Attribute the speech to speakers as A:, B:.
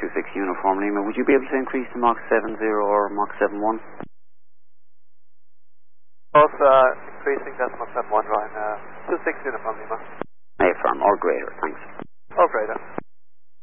A: 26 Uniform Lima. Would you be able to increase to Mach 70 or Mach 71?
B: Both increasing decimal 71, Ryan. 26 Uniform Lima.
A: A firm, or greater, thanks.
B: Or greater.